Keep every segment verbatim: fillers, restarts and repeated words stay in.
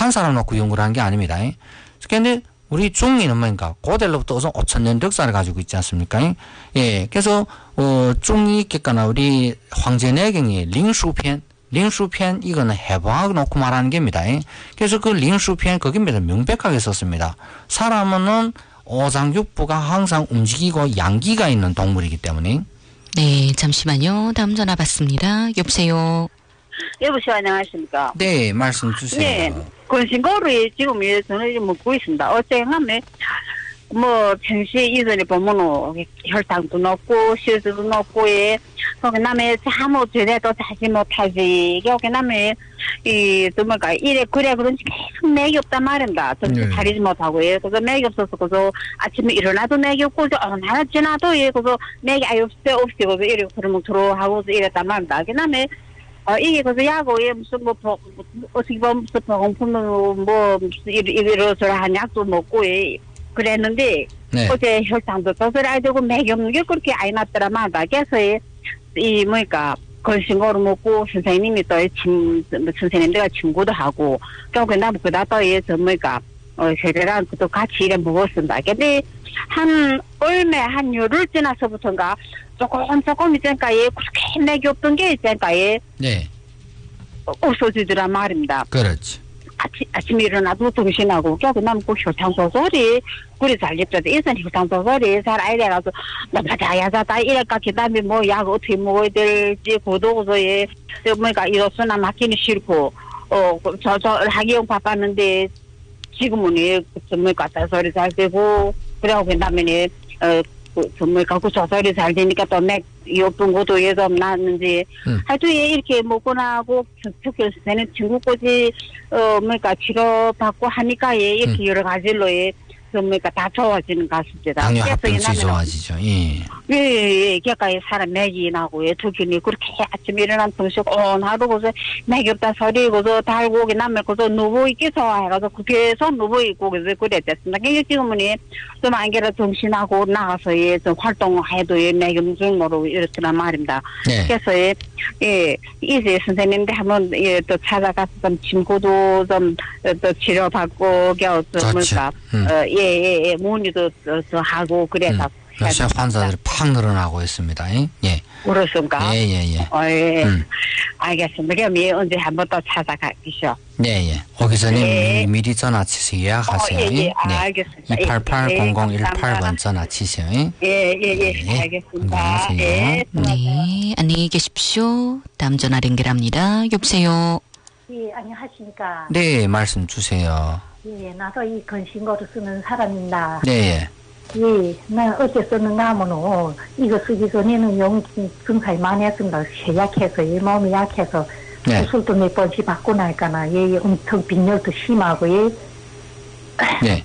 한 사람 놓고 연구를 한 게 아닙니다. 그런데 우리 중이는 뭔가 고대로부터 우선 오천 년 역사를 가지고 있지 않습니까? 예, 그래서 어, 중이겠거나 우리 황제내경이 링수편, 링수편 이거는 해부하고 놓고 말하는 겁니다. 그래서 그 링수편 거기입니다. 명백하게 썼습니다. 사람은 오장육부가 항상 움직이고 양기가 있는 동물이기 때문에. 네, 잠시만요. 다음 전화 받습니다. 여보세요. 여보세요, 안녕하십니까? 네, 말씀 주세요. 네, 건신고를 지금 예, 저는 먹고 있습니다. 어쨌든 뭐 평시에 이전에 보면은 혈당도 높고 실수도 높고 예, 그 남에 잘못 제대로 자지 못하지. 그 남에 이 뭐랄까 이래 그래 그런지 계속 맥이 없단 말입니다. 정신 네. 차리지 못하고 예, 그래서 맥이 없어서 그래서 아침에 일어나도 맥이 없고 어 나나 지나도 예, 그래서 맥이 아예 없어 없어 그래서 이래 그러면 들어하고 이랬단 말입니다. 그 남에 어, 이게, 그래서 야구에 무슨, 뭐, 뭐, 어떻게 보면 무슨 보험품을 뭐, 무슨, 이러저러 한 약도 먹고, 예, 그랬는데, 네. 어제 혈당도 조절해야 되고, 맥이 없는 게 그렇게 아이 났더라 말이다. 그래서, 이, 이, 뭐니까, 건신고를 먹고, 선생님이 또, 친, 뭐, 선생님들과 친구도 하고, 결국에 나뭐, 그다 또, 예, 저, 뭐니까, 어, 세대랑 또 같이 이래 먹었습니다. 근데, 한, 얼마, 한 열흘 지나서부터인가, 조금 조금 있으니까 예 그렇게 맥이 없던 게 있으니까 예 네. 없어지더라 말입니다. 그렇지. 아침 아침에 일어나도 정신하고 겨우 남고 혈당 조절이 그래 잘 됐다. 예전 혈당 조절이 잘 알아가서 나다 야자다 이래까 그다음에 뭐 약 어떻게 먹어야 될지 고도서 예 뭐가 이로서나 맡기는 싫고 어저저 하기 바빴는데 지금은 예 정말 갖다 소리 잘 되고 그래고 그다음에 어 정말 갖고 조절이 잘 되니까 또 맥 없던 것도 예도 나왔는지 음. 하여튼 이렇게 먹고 나고 특히 선생님 친구 꼬지 어 뭐니까 치료 받고 하니까 예 이렇게 음. 여러 가지로 예 뭐니까 다 좋아지는 것 같습니다. 당뇨 합병증이 좋아지죠. 예. 예예 그러니까 사람 맥이 나고 예 특히 그렇게 아침에 일어난 동시에 온 하루 고서 맥이 없다 소리 고서 달고 남을 고서 누워 있겠어 해가지고 그게서 누워 있고 그래서 그랬댔습니다. 그게 지금은 좀 안개라 정신하고 나가서 예 좀 활동해도 예 맥이 없는 모르고 이렇더라 말입니다. 네. 그래서 예, 예 이제 선생님들 한번 예 또 찾아가서 좀 친구도 좀 또 치료받고 겨우 좀 뭘까 음. 어, 예, 예, 예, 문의도 더, 더 하고, 그래서. 음. 요새 환자들이 팍 늘어나고 있습니다. 예. 그렇습니까? 예, 예, 예. 어, 예. 음. 알겠습니다. 그럼 예, 언제 한번 또 찾아가시죠. 네, 예. 오기 전에 네. 미리 전화 치세요. 예약하세요. 어, 예, 예. 아, 네. 알겠습니다. 이팔팔 공공일팔 번 감사합니다. 전화 치세요. 예, 예, 예, 예. 네. 알겠습니다. 건강하세요. 예. 네, 안녕히 계십시오. 다음 전화 연결합니다. 여보세요. 예, 안녕하십니까. 네, 말씀 주세요. 예, 나도 이 건신고를 쓰는 사람입니다. 네, 예. 예, 나 어째 쓰는가 하면은, 이거 쓰기 전에는 용 증상이 많이 했습니다. 쇠약해서, 이 몸이 약해서, 네. 수술도 몇 번씩 받고 나니까나, 예, 엄청 빈혈도 심하고, 예. 네.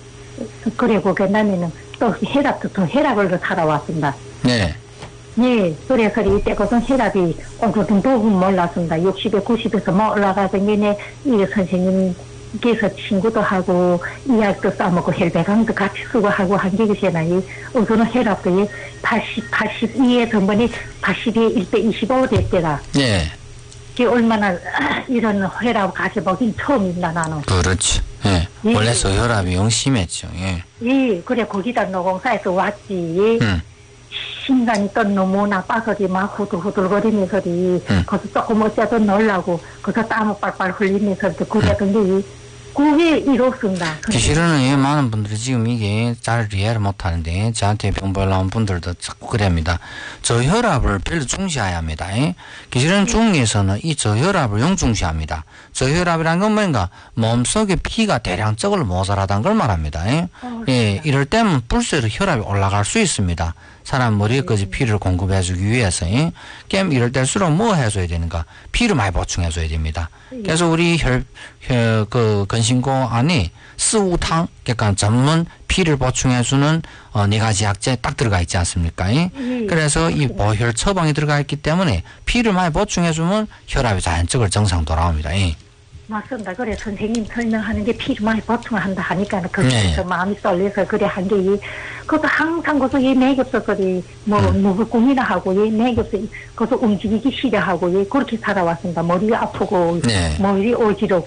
그리고 그 다음에는 또 혈압도 더 혈압을 더 살아왔습니다. 네. 예, 그래서 이때거든 혈압이 오르던도 몰랐습니다. 육십에 구십에서 뭐 올라가서 얘네 이 선생님께서 친구도 하고 이약도 싸먹고 혈배강도 같이 쓰고 하고 한 게 있잖아요. 우선은 혈압도 예, 팔십, 팔십이에 전번에 팔십이 일 대 이십오 됐대라. 예. 그게 얼마나 이런 혈압 가져보긴 처음입니다, 나는. 그렇지. 예. 예. 원래 소혈압이 영 심했죠. 예. 예, 그래 거기다 노공사에서 왔지. 음. 심장이 또 너무 나빠서리 막 후들후들거리면서리 음. 거기서 조금 어쩌든 놀라고 거기서 땀을 빨빨 흘리면서 그러던 게 그게 이렇습니다. 사실은 예, 많은 분들이 지금 이게 잘 이해를 못하는데 저한테 병보러 나온 분들도 자꾸 그럽니다. 저혈압을 별로 중시해야 합니다. 예? 사실은 중에서는 이 저혈압을 영 중시합니다. 저혈압이란 건 뭔가 몸속에 피가 대량적으로 모자라다는 걸 말합니다. 예? 예, 이럴 때면 불세로 혈압이 올라갈 수 있습니다. 사람 머리에까지 피를 공급해주기 위해서. 예? 그럼 이럴 때일수록 뭐 해줘야 되는가? 피를 많이 보충해줘야 됩니다. 그래서 우리 혈, 혈, 그, 건신고 안에 스우탕, 그러니까 전문 피를 보충해주는, 어, 네 가지 약재 딱 들어가 있지 않습니까? 예? 그래서 이 보혈 처방이 들어가 있기 때문에 피를 많이 보충해주면 혈압이 자연적으로 정상 돌아옵니다. 예? 맞습니다. 그래 선생님 설명하는 게 피를 많이 보충한다 하니까 거기서 네. 마음이 쏠려서 그래 한 게 그것도 항상 거기서 이 매겹서 그리 뭐 음. 누구 꿈이나 하고 이 매겹서 거기서 움직이기 싫어하고 예 그렇게 살아왔습니다. 머리 아프고 네. 머리 어지럽고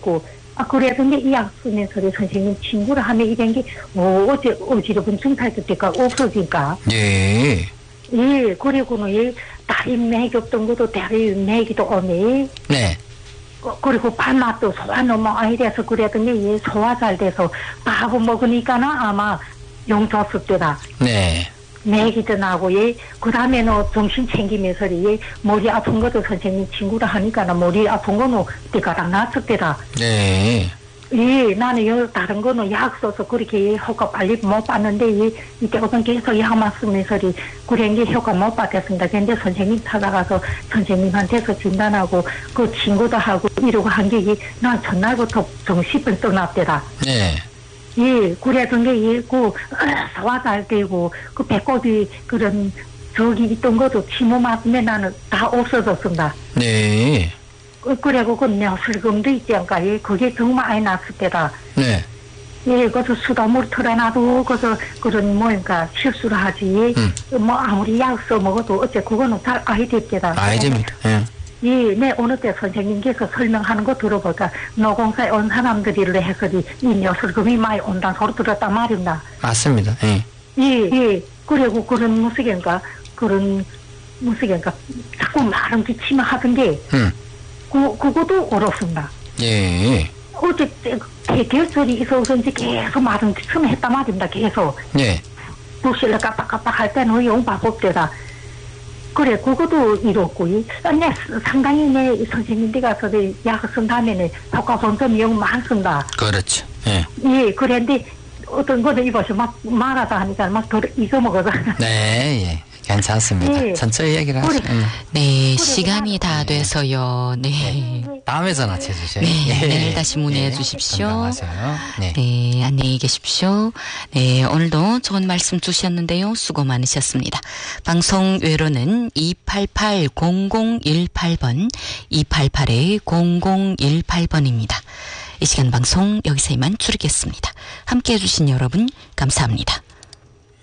아, 그래서 이제 이약 쓰면서 선생님 친구를 하면 이런 게, 뭐, 어제, 어지러운 증탈 때가 없어지니까. 예. 예, 그리고는 이 다리 맥이 없던 것도 다리 맥이도 오네. 네. 그- 그리고 밥맛도 소화 너무 많이 돼서 그랬더니 이 소화 잘 돼서 밥을 먹으니까는 아마 용줬을 때다. 네. 맥이도 나고, 예, 그 다음에는 정신 챙기면서, 예, 머리 아픈 것도 선생님 친구라 하니까는 머리 아픈 거는 때가락 났을 때다. 네. 예, 나는 요 다른 거는 약 써서 그렇게 효과 빨리 못 봤는데, 이, 이때 어떤 계속 약만 쓰면서, 그런 게 효과 못 받았습니다. 근데 선생님 찾아가서 선생님한테서 진단하고, 그 친구도 하고, 이러고 한 게, 이, 난 전날부터 정신을 떠났대다. 네. 예, 그랬던 게, 이, 그, 소화 잘 되고, 그 배꼽이 그런, 저기 있던 것도 침을 맞으면 나는 다 없어졌습니다. 네. 그- 그리고 그 뇌슬금도 있지 않까? 예, 그게 정말 많이 났을 때다. 네. 예, 그래서 수돗물 틀어놔도, 그래서 그런 뭐니까 실수를 하지. 음. 뭐 아무리 약 써먹어도 어째 그거는 잘 아이 됩니다. 아이됩니다. 예. 예, 네, 어느 때 선생님께서 설명하는 거 들어볼까? 노공사에 온 사람들이를 해서 이 뇌슬금이 많이 온다는 소리 들었단 말입니다. 맞습니다. 예. 예, 예. 그리고 그런 무슨,가 그런, 무슨,가 자꾸 마른 기침을 하던데, 음. 그, 그것도 어렵습니다. 예. 어제 대결설이 있어서인지 계속 마른 기침을 했단 말입니다. 계속. 네. 부실을 깜빡깜빡 할 때는 용바법대다. 그래, 그것도 이렇고, 이, 네, 상당히 내 선생님들 가서 약을 쓴 다음에는 효과 본 점이 영 많습니다. 그렇죠. 예. 예, 그런데 어떤 거는 이것이 막 말하다 하니까 막 더 잊어먹어서. 네, 예. 괜찮습니다. 예. 천천히 얘기를 하세요. 그래. 음. 네, 그래, 시간이 다 돼서요. 네. 다음에 전화 주세요. 네, 내일 다시 문의해 주십시오. 건강하세요. 네. 네, 안녕히 계십시오. 네, 오늘도 좋은 말씀 주셨는데요. 수고 많으셨습니다. 방송 외로는 이팔팔 공공일팔 번, 이팔팔 공공일팔 번입니다. 이 시간 방송 여기서 이만 줄이겠습니다. 함께 해주신 여러분 감사합니다.